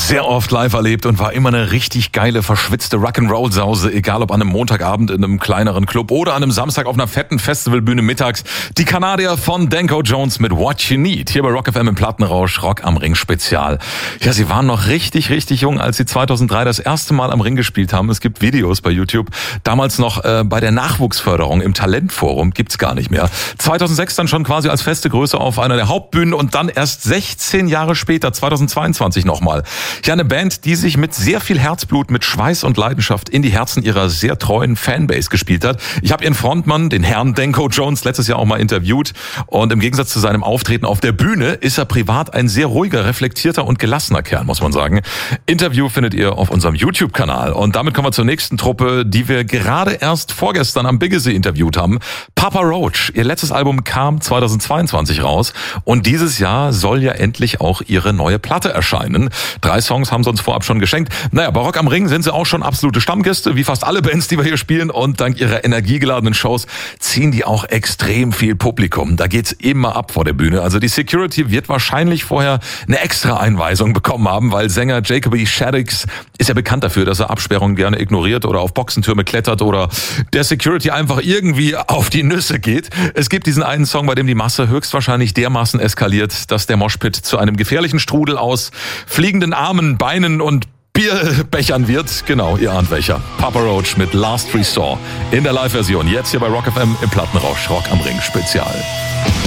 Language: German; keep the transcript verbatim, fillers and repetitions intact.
sehr oft live erlebt und war immer eine richtig geile, verschwitzte Rock'n'Roll-Sause, egal ob an einem Montagabend in einem kleineren Club oder an einem Samstag auf einer fetten Festivalbühne mittags. Die Kanadier von Danko Jones mit What You Need, hier bei Rock F M im Plattenrausch, Rock am Ring Spezial. Ja, sie waren noch richtig, richtig jung, als sie zweitausenddrei das erste Mal am Ring gespielt haben. Es gibt Videos bei YouTube, damals noch äh, bei der Nachwuchsförderung im Talentforum, gibt's gar nicht mehr. zweitausendsechs dann schon quasi als feste Größe auf einer der Hauptbühnen und dann erst sechzehn Jahre später, zweitausendzweiundzwanzig nochmal. Ja, eine Band, die sich mit sehr viel Herzblut, mit Schweiß und Leidenschaft in die Herzen ihrer sehr treuen Fanbase gespielt hat. Ich habe ihren Frontmann, den Herrn Danko Jones, letztes Jahr auch mal interviewt und im Gegensatz zu seinem Auftreten auf der Bühne ist er privat ein sehr ruhiger, reflektierter und gelassener Kerl, muss man sagen. Interview findet ihr auf unserem YouTube-Kanal und damit kommen wir zur nächsten Truppe, die wir gerade erst vorgestern am Biggesee interviewt haben. Papa Roach. Ihr letztes Album kam zweitausendzweiundzwanzig raus und dieses Jahr soll ja endlich auch ihre neue Platte erscheinen. Drei Songs haben sie uns vorab schon geschenkt. Naja, bei Rock am Ring sind sie auch schon absolute Stammgäste, wie fast alle Bands, die wir hier spielen. Und dank ihrer energiegeladenen Shows ziehen die auch extrem viel Publikum. Da geht's immer ab vor der Bühne. Also die Security wird wahrscheinlich vorher eine extra Einweisung bekommen haben, weil Sänger Jacoby Shaddix ist ja bekannt dafür, dass er Absperrungen gerne ignoriert oder auf Boxentürme klettert oder der Security einfach irgendwie auf die Nüsse geht. Es gibt diesen einen Song, bei dem die Masse höchstwahrscheinlich dermaßen eskaliert, dass der Moshpit zu einem gefährlichen Strudel aus fliegenden Armen, Beinen und Bierbechern wird. Genau, ihr ahnt welcher. Papa Roach mit Last Resort in der Live-Version. Jetzt hier bei Rock F M im Plattenrausch. Rock am Ring Spezial.